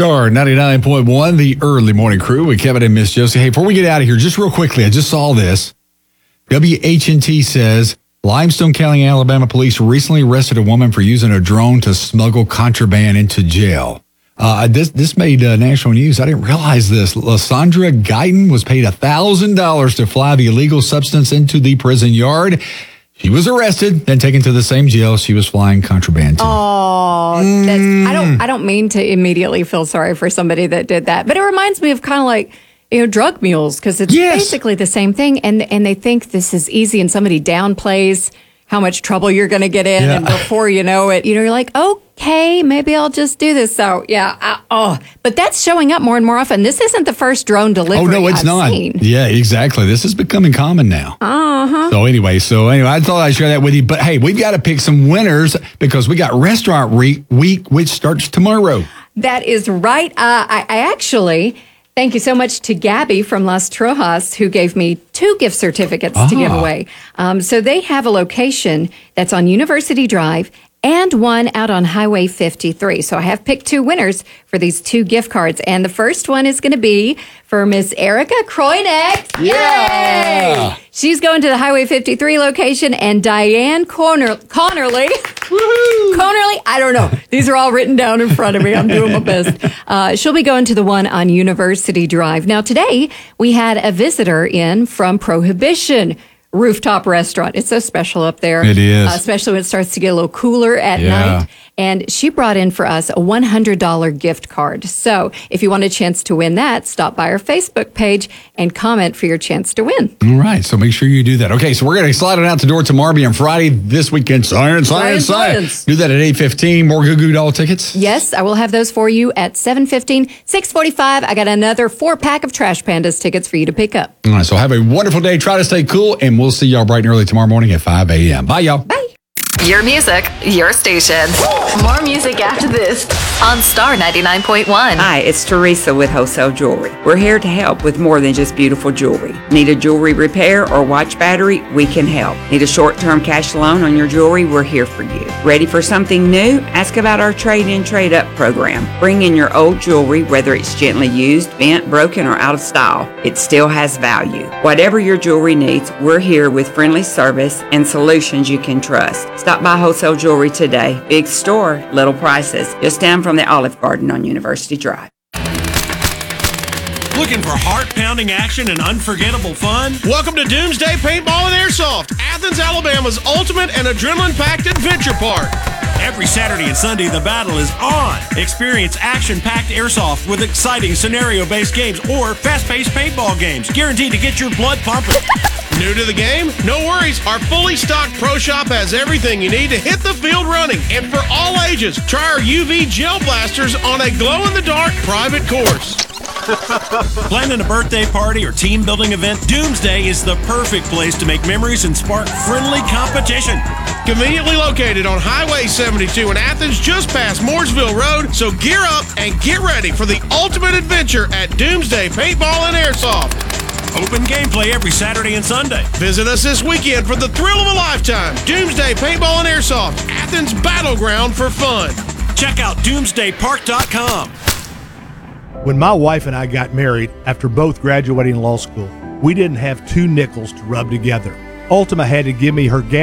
Star 99.1, the early morning crew with Kevin and Miss Josie. Hey, before we get out of here, just real quickly, I just saw this. WHNT says Limestone County, Alabama police recently arrested a woman for using a drone to smuggle contraband into jail. This made national news. I didn't realize this. Lysandra Guyton was paid $1,000 to fly the illegal substance into the prison yard. She was arrested, then taken to the same jail she was flying contraband to. Oh, I don't mean to immediately feel sorry for somebody that did that, but it reminds me of kind of like, drug mules, because it's basically the same thing, and they think this is easy, and somebody downplays how much trouble you're going to get in, and before you know it, you're like, okay, maybe I'll just do this. So, but that's showing up more and more often. This isn't the first drone delivery I've not. seen. Yeah, exactly. This is becoming common now. Uh-huh. So anyway, I thought I'd share that with you. But hey, we've got to pick some winners because we got Restaurant Week, which starts tomorrow. That is right. I actually... Thank you so much to Gabby from Las Trojas, who gave me 2 gift certificates to give away. So they have a location that's on University Drive and one out on Highway 53. So I have picked 2 winners for these 2 gift cards. And the first one is going to be for Miss Erica Kroinex. Yeah! Yay! She's going to the Highway 53 location, and Diane Connerly. Connerly, I don't know. These are all written down in front of me. I'm doing my best. She'll be going to the one on University Drive. Now, today, we had a visitor in from Prohibition Rooftop Restaurant. It's so special up there. It is. Especially when it starts to get a little cooler at night. And she brought in for us a $100 gift card. So if you want a chance to win that, stop by our Facebook page and comment for your chance to win. All right. So make sure you do that. Okay. So we're going to slide it out the door tomorrow on Friday. This weekend, science. Do that at 8:15. More Goo Goo Doll tickets? Yes. I will have those for you at 7:15, 6:45. I got another 4-pack of Trash Pandas tickets for you to pick up. All right. So have a wonderful day. Try to stay cool. And we'll see y'all bright and early tomorrow morning at 5 a.m. Bye, y'all. Bye. Your music, your station. More music after this on Star 99.1. Hi, it's Teresa with Wholesale Jewelry. We're here to help with more than just beautiful jewelry. Need a jewelry repair or watch battery? We can help. Need a short-term cash loan on your jewelry? We're here for you. Ready for something new? Ask about our trade-in, trade-up program. Bring in your old jewelry, whether it's gently used, bent, broken, or out of style. It still has value. Whatever your jewelry needs, we're here with friendly service and solutions you can trust. Stop by Wholesale Jewelry today. Big store, little prices. Just down from the Olive Garden on University Drive. Looking for heart-pounding action and unforgettable fun? Welcome to Doomsday Paintball and Airsoft, Athens, Alabama's ultimate and adrenaline-packed adventure park. Every Saturday and Sunday, the battle is on. Experience action-packed airsoft with exciting scenario-based games or fast-paced paintball games, guaranteed to get your blood pumping. New to the game? No worries. Our fully stocked pro shop has everything you need to hit the field running. And for all ages, try our UV gel blasters on a glow-in-the-dark private course. Planning a birthday party or team building event? Doomsday is the perfect place to make memories and spark friendly competition. Conveniently located on Highway 72 in Athens, just past Mooresville Road. So gear up and get ready for the ultimate adventure at Doomsday Paintball and Airsoft. Open gameplay every Saturday and Sunday. Visit us this weekend for the thrill of a lifetime. Doomsday Paintball and Airsoft, Athens' battleground for fun. Check out doomsdaypark.com. When my wife and I got married after both graduating law school, we didn't have 2 nickels to rub together. Ultima had to give me her gas